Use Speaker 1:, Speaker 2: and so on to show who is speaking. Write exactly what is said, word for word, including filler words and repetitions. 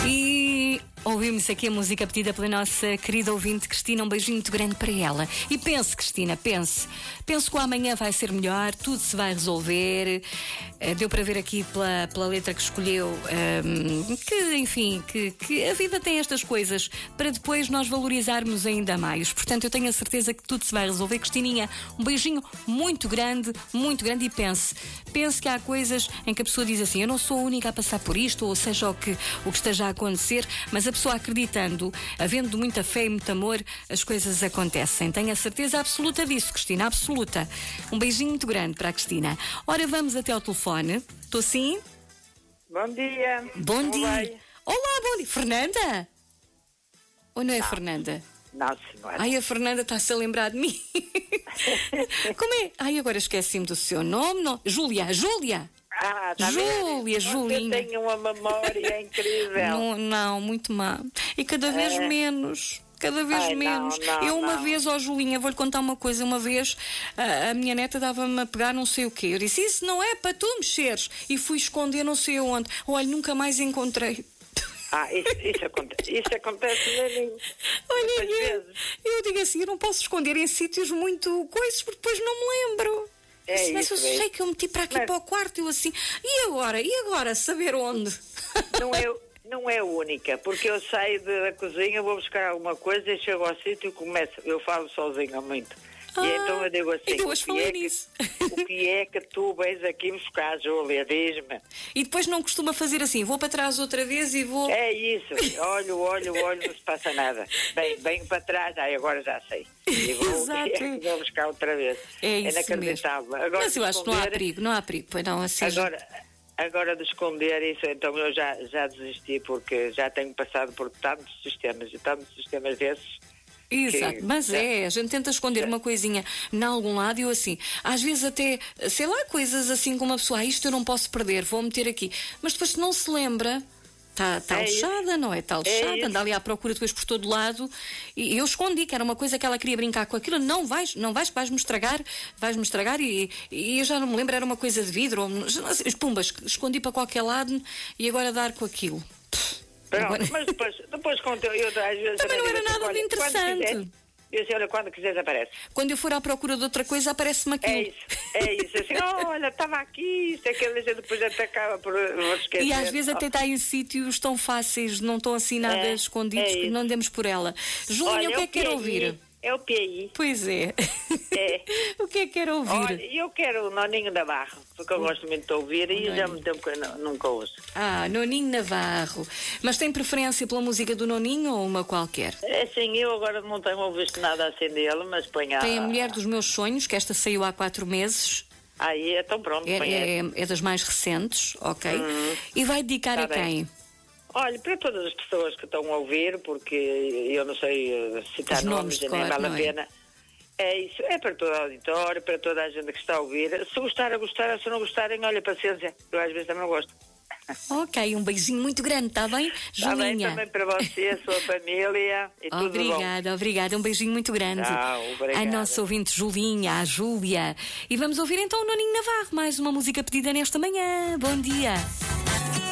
Speaker 1: E ouvimos aqui a música pedida pela nossa querida ouvinte Cristina. Um beijinho muito grande para ela. E pense, Cristina, pense. Penso que o amanhã vai ser melhor, tudo se vai resolver. Uh, deu para ver aqui pela, pela letra que escolheu um, que, enfim, que, que a vida tem estas coisas para depois nós valorizarmos ainda mais. Portanto, eu tenho a certeza que tudo se vai resolver. Cristininha, um beijinho muito grande, muito grande. E pense, pense que há coisas em que a pessoa diz assim: eu não sou a única a passar por isto, ou seja, o que, o que esteja a acontecer, mas a pessoa acreditando, havendo muita fé e muito amor, as coisas acontecem. Tenho a certeza absoluta disso, Cristina, absoluta. Um beijinho muito grande para a Cristina. Ora, vamos até ao telefone. Estou sim?
Speaker 2: Bom dia.
Speaker 1: Bom
Speaker 2: Como
Speaker 1: dia.
Speaker 2: vai?
Speaker 1: Olá, bom dia. Fernanda? Ou não é
Speaker 2: Não.
Speaker 1: Fernanda?
Speaker 2: Não, senhora.
Speaker 1: Ai, a Fernanda está-se a lembrar de mim. Como é? Ai, agora esqueci-me do seu nome. Não. Júlia, Júlia.
Speaker 2: Ah, tá
Speaker 1: Júlia,
Speaker 2: vendo?
Speaker 1: Julinha.
Speaker 2: Você tem uma memória incrível.
Speaker 1: Não, não, muito má. E cada vez
Speaker 2: É.
Speaker 1: menos. Cada vez
Speaker 2: Ai, não,
Speaker 1: menos.
Speaker 2: não,
Speaker 1: eu uma
Speaker 2: não.
Speaker 1: vez, ó Julinha, vou-lhe contar uma coisa. Uma vez a, a minha neta dava-me a pegar não sei o quê. Eu disse: isso não é para tu mexeres. E fui esconder não sei onde. Olha, nunca mais encontrei.
Speaker 2: Ah, isso, isso acontece. Isso acontece mesmo.
Speaker 1: Olha,
Speaker 2: Muitas
Speaker 1: eu,
Speaker 2: vezes.
Speaker 1: eu digo assim: eu não posso esconder em sítios muito coisas porque depois não me lembro.
Speaker 2: É
Speaker 1: Assim, mas
Speaker 2: isso
Speaker 1: eu sei
Speaker 2: mesmo.
Speaker 1: que eu meti para aqui
Speaker 2: Mas-
Speaker 1: para o quarto. Eu assim, e agora? E agora? Saber onde?
Speaker 2: Não é, não é única, porque eu saio da cozinha, vou buscar alguma coisa e chego ao sítio e começo. Eu falo sozinha muito.
Speaker 1: Ah,
Speaker 2: e então eu digo assim:
Speaker 1: eu hoje
Speaker 2: o que
Speaker 1: falei
Speaker 2: é que-
Speaker 1: nisso.
Speaker 2: o que é que tu vens aqui buscar, Júlia? Diz-me.
Speaker 1: E depois não costuma fazer assim: vou para trás outra vez e vou.
Speaker 2: É isso, olho, olho, olho, não se passa nada. Bem, venho para trás, ai, agora já sei. E vou,
Speaker 1: Exato.
Speaker 2: e vou buscar outra vez.
Speaker 1: É isso
Speaker 2: inacreditável. Agora,
Speaker 1: Mas eu
Speaker 2: de
Speaker 1: acho que não há
Speaker 2: esconder-
Speaker 1: perigo, não há perigo, pois não, assim.
Speaker 2: Agora, agora de esconder isso, então eu já, já desisti, porque já tenho passado por tantos sistemas e tantos sistemas desses.
Speaker 1: Exato,
Speaker 2: que-
Speaker 1: mas
Speaker 2: já-
Speaker 1: é, a gente tenta esconder
Speaker 2: já-
Speaker 1: uma coisinha em algum lado e eu assim, às vezes até, sei lá, coisas assim como uma pessoa: ah, isto eu não posso perder, vou meter aqui. Mas depois se não se lembra, está tá
Speaker 2: É isso.
Speaker 1: lixada, não é? Está
Speaker 2: É
Speaker 1: lixada,
Speaker 2: isso.
Speaker 1: anda ali à procura depois por todo lado. E eu escondi, que era uma coisa que ela queria brincar com aquilo. Não vais, não vais, vais-me estragar, vais-me estragar. E, e eu já não me lembro, era uma coisa de vidro, ou, pumbas, escondi para qualquer lado e agora dar com aquilo.
Speaker 2: Pronto,
Speaker 1: Agora-
Speaker 2: mas depois, depois conto, eu às vezes
Speaker 1: Também não
Speaker 2: digo
Speaker 1: era
Speaker 2: assim:
Speaker 1: nada de
Speaker 2: olha, quando
Speaker 1: interessante.
Speaker 2: quiseres- Eu sei, olha, quando quiseres aparece.
Speaker 1: Quando eu for à procura de outra coisa, aparece-me aquilo.
Speaker 2: É isso, é isso. Assim, olha, estava aqui, isto, aquilo, e depois até acaba por vou esquecer.
Speaker 1: E às vezes
Speaker 2: Oh,
Speaker 1: até está em sítios tão fáceis, não estão assim nada
Speaker 2: É,
Speaker 1: escondidos,
Speaker 2: é
Speaker 1: que
Speaker 2: isso.
Speaker 1: não demos por ela. Julinha,
Speaker 2: olha,
Speaker 1: o que é que quer
Speaker 2: P I,
Speaker 1: ouvir?
Speaker 2: É o P I.
Speaker 1: Pois é.
Speaker 2: É.
Speaker 1: O que é que quer ouvir?
Speaker 2: Olha, eu quero o Noninho da Barra, porque eu gosto muito de ouvir e
Speaker 1: Noninho.
Speaker 2: já me tempo que eu nu- nunca ouço.
Speaker 1: Ah, Noninho Navarro. Mas tem preferência pela música do Noninho ou uma qualquer?
Speaker 2: É assim, eu agora não tenho ouvido nada assim dele, mas põe a...
Speaker 1: Tem a Mulher dos Meus Sonhos, que esta saiu há quatro meses.
Speaker 2: Aí, então pronto,
Speaker 1: É,
Speaker 2: põe
Speaker 1: é,
Speaker 2: essa.
Speaker 1: é das mais recentes, ok? E vai dedicar
Speaker 2: Tá
Speaker 1: a
Speaker 2: bem.
Speaker 1: quem?
Speaker 2: Olha, para todas as pessoas que estão a ouvir, porque eu não sei eh, citar
Speaker 1: Os nomes
Speaker 2: nomes
Speaker 1: de
Speaker 2: e nem
Speaker 1: cor,
Speaker 2: vale a
Speaker 1: não é?
Speaker 2: pena. É isso, é para todo o auditório, para toda a gente que está a ouvir. Se gostar, a gostar, se não gostarem, olha, paciência. Eu às vezes também não gosto.
Speaker 1: Ok, um beijinho muito grande, está bem?
Speaker 2: Está bem
Speaker 1: Julinha.
Speaker 2: também para você, a sua família e tudo bom.
Speaker 1: Obrigada, obrigada. Um beijinho muito grande.
Speaker 2: Tchau, obrigada.
Speaker 1: A nossa ouvinte Julinha, a Júlia. E vamos ouvir então o Noninho Navarro, mais uma música pedida nesta manhã. Bom dia.